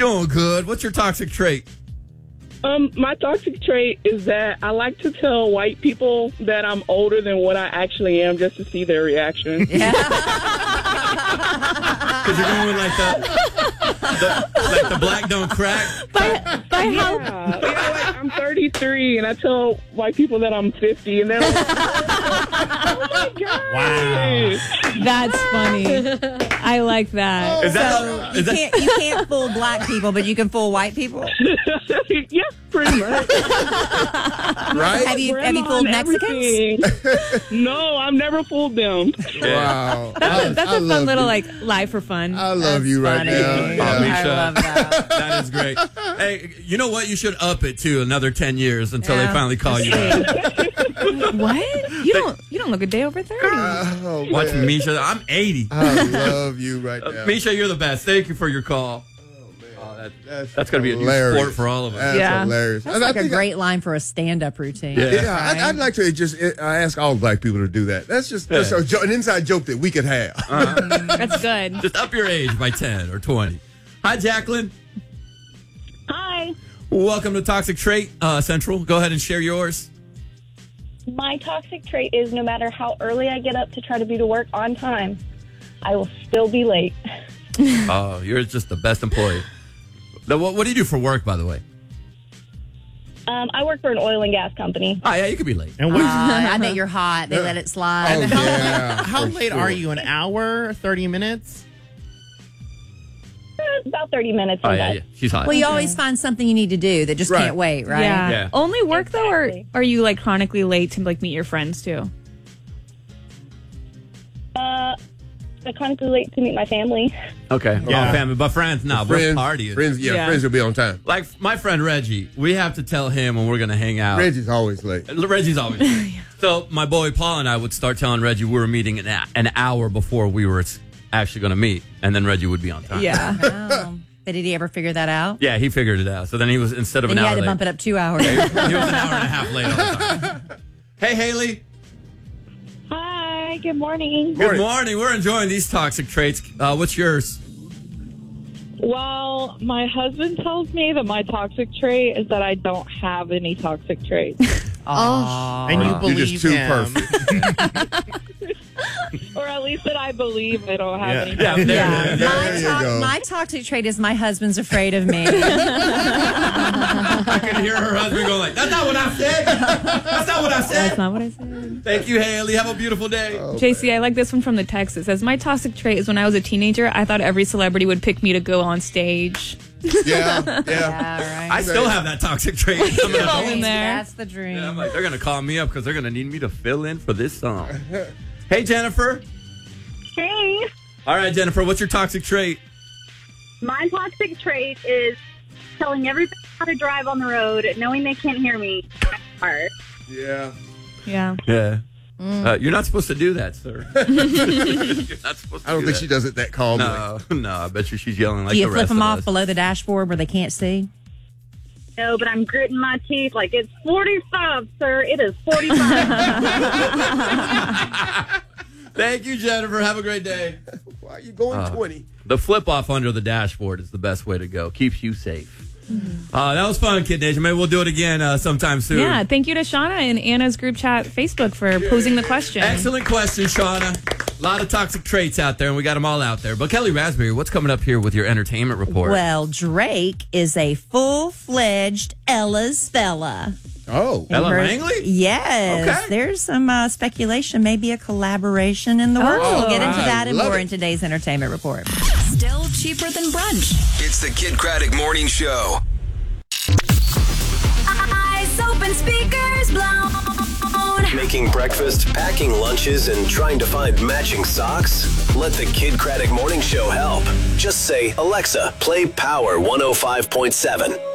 doing good. What's your toxic trait? My toxic trait is that I like to tell white people that I'm older than what I actually am just to see their reaction. Because you're going with like the black don't crack. By how? Yeah, like I'm 33 and I tell white people that I'm 50 and they're like, oh my God. Wow. That's funny. I like that. Is that You can't fool black people, but you can fool white people. Yeah, pretty much. Right? Have you fooled Mexicans? No, I've never fooled them. Wow. That's a fun little like lie for fun. I love you right funny. now. Yeah. I love that. That is great. Hey, you know what? You should up it to another 10 years until they finally call you back. What? You don't look a day over 30. Oh, Watch man. Misha. I'm 80. I love you right now. Misha, you're the best. Thank you for your call. That's going to be a new hilarious. sport for all of us. That's Yeah. hilarious. That's like a great line for a stand-up routine. Yeah. I'd like to just ask all black people to do that. That's just that's an inside joke that we could have. That's good. Just up your age by 10 or 20. Hi, Jacqueline. Hi. Welcome to Toxic Trait Central. Go ahead and share yours. My toxic trait is no matter how early I get up to try to be to work on time, I will still be late. Oh, you're just the best employee. Now, what do you do for work, by the way? I work for an oil and gas company. Oh, yeah, you could be late. And what, I bet you're hot. They let it slide. Oh, yeah, how for late sure. are you? An hour? 30 minutes? About 30 minutes. Oh, in yeah, bed. yeah. She's hot. Well, you always find something you need to do that just Right. can't wait, right? Yeah. Yeah. Only work though, or Exactly. are you like chronically late to like meet your friends too? I chronically late to meet my family. Okay. Yeah. Oh, family. But friends, no. We're partying. Friends will be on time. Like my friend Reggie, we have to tell him when we're going to hang out. Reggie's always late. Reggie's always late. So my boy Paul and I would start telling Reggie we were meeting an hour before we were actually going to meet. And then Reggie would be on time. Yeah. Oh. But did he ever figure that out? Yeah, he figured it out. So then he was, instead of Then an you hour had to late, bump it up 2 hours. he was an hour and a half late all the time. Hey, Haley. Hi, good morning. Good morning. We're enjoying these toxic traits. What's yours? Well, my husband tells me that my toxic trait is that I don't have any toxic traits. And you You're believe just too him. perfect. Or at least that I believe I don't have any Yeah, toxic there, there. There you go. My toxic trait is my husband's afraid of me. I can hear her husband going like, that's not what I said. That's not what I That's said. not what I said. Thank you, Haley. Have a beautiful day. JC, I like this one from the text. It says, my toxic trait is when I was a teenager, I thought every celebrity would pick me to go on stage. Yeah. Right. I still have that toxic trait. Coming All up. in there. That's the dream. Yeah, I'm like, they're going to call me up because they're going to need me to fill in for this song. Hey, Jennifer. Hey, All right, Jennifer, what's your toxic trait? my toxic trait is telling everybody how to drive on the road, knowing they can't hear me. Hard. Yeah. Yeah. Yeah. You're not supposed to do that, sir. You're not supposed to I don't do think that. she does it that calmly. No, I bet you she's yelling like Do you the flip rest them of off us. below the dashboard where they can't see? No, but I'm gritting my teeth like it's 45, sir. It is 45. Thank you, Jennifer. Have a great day. Why are you going 20? The flip off under the dashboard is the best way to go. Keeps you safe. That was fun, Kid Nation. Maybe we'll do it again sometime soon. Yeah. Thank you to Shauna and Anna's group chat Facebook for posing the question. Excellent question, Shauna. A lot of toxic traits out there, and we got them all out there. But Kelly Raspberry, what's coming up here with your entertainment report? Well, Drake is a full-fledged Ella's fella. Oh. Ella Her- Langley? Yes. Okay. There's some speculation, maybe a collaboration in the works. We'll get into I that and love more it. in today's entertainment report. Still cheaper than brunch. It's the Kid Craddock Morning Show. Eyes open, speakers blown. Making breakfast, packing lunches, and trying to find matching socks? Let the Kid Craddock Morning Show help. Just say, Alexa, play Power 105.7.